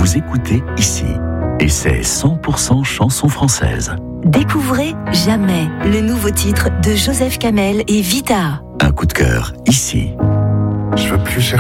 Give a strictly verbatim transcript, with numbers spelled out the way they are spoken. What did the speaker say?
vous écoutez ici. Et c'est cent pour cent chansons françaises. Découvrez Jamais, le nouveau titre de Joseph Kamel et Vita. Un coup de cœur ici. Je veux plus